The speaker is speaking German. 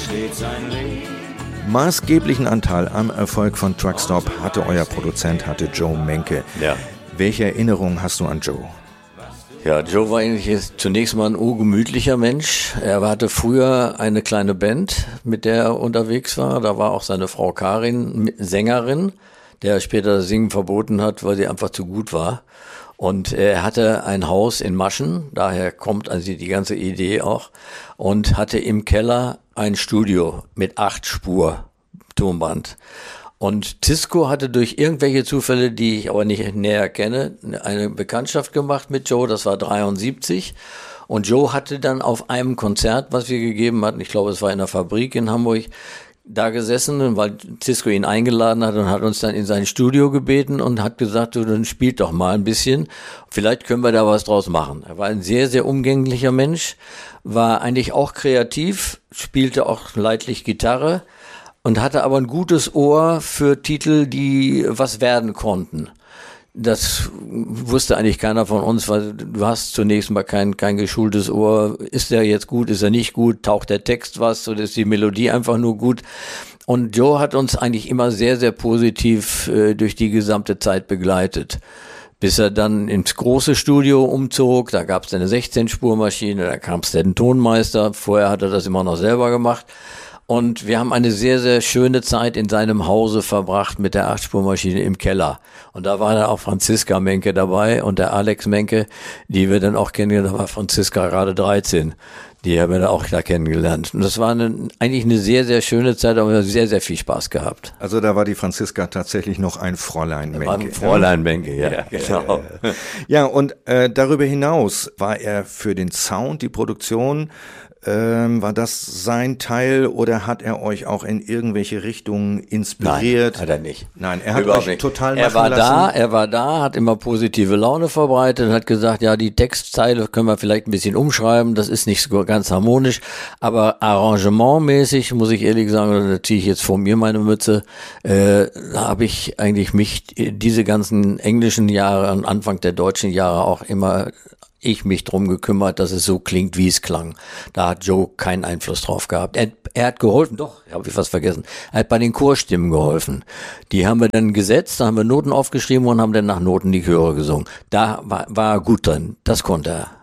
steht sein Leben. Maßgeblichen Anteil am Erfolg von Truckstop hatte euer Produzent, hatte Joe Menke. Ja. Welche Erinnerungen hast du an Joe? Ja, Joe war eigentlich zunächst mal ein urgemütlicher Mensch. Er hatte früher eine kleine Band, mit der er unterwegs war. Da war auch seine Frau Karin Sängerin, der später das Singen verboten hat, weil sie einfach zu gut war. Und er hatte ein Haus in Maschen, daher kommt also die ganze Idee auch, und hatte im Keller ein Studio mit 8 Spur Tonband. Und Zisco hatte durch irgendwelche Zufälle, die ich aber nicht näher kenne, eine Bekanntschaft gemacht mit Joe, das war 73. Und Joe hatte dann auf einem Konzert, was wir gegeben hatten, ich glaube, es war in der Fabrik in Hamburg, da gesessen, weil Zisco ihn eingeladen hat und hat uns dann in sein Studio gebeten und hat gesagt, du, dann spielt doch mal ein bisschen, vielleicht können wir da was draus machen. Er war ein sehr, sehr umgänglicher Mensch, war eigentlich auch kreativ, spielte auch leidlich Gitarre, und hatte aber ein gutes Ohr für Titel, die was werden konnten. Das wusste eigentlich keiner von uns, weil du hast zunächst mal kein geschultes Ohr. Ist der jetzt gut, ist er nicht gut? Taucht der Text was oder ist die Melodie einfach nur gut? Und Joe hat uns eigentlich immer sehr, sehr positiv durch die gesamte Zeit begleitet. Bis er dann ins große Studio umzog, da gab es eine 16-Spur-Maschine, da kam es den Tonmeister, vorher hat er das immer noch selber gemacht. Und wir haben eine sehr, sehr schöne Zeit in seinem Hause verbracht mit der 8-Spur-Maschine im Keller. Und da war dann auch Franziska Menke dabei und der Alex Menke, die wir dann auch kennengelernt haben. Da war Franziska gerade 13. Die haben wir dann auch da kennengelernt. Und das war eigentlich eine sehr, sehr schöne Zeit, aber wir haben sehr, sehr viel Spaß gehabt. Also da war die Franziska tatsächlich noch ein Fräulein Menke. War ein Fräulein Menke, ja, genau. Ja, und darüber hinaus war er für den Sound, die Produktion, war das sein Teil oder hat er euch auch in irgendwelche Richtungen inspiriert? Nein, hat er nicht. Nein, er hat Überhaupt euch nicht. total machen lassen. Er war da, hat immer positive Laune verbreitet, hat gesagt, ja, die Textzeile können wir vielleicht ein bisschen umschreiben, das ist nicht so ganz harmonisch, aber arrangementmäßig, muss ich ehrlich sagen, da ziehe ich jetzt vor mir meine Mütze, da habe ich eigentlich mich diese ganzen englischen Jahre und Anfang der deutschen Jahre auch immer mich drum gekümmert, dass es so klingt, wie es klang. Da hat Joe keinen Einfluss drauf gehabt. Er hat geholfen, doch, habe ich fast vergessen. Er hat bei den Chorstimmen geholfen. Die haben wir dann gesetzt, da haben wir Noten aufgeschrieben und haben dann nach Noten die Chöre gesungen. Da war er gut drin, das konnte er.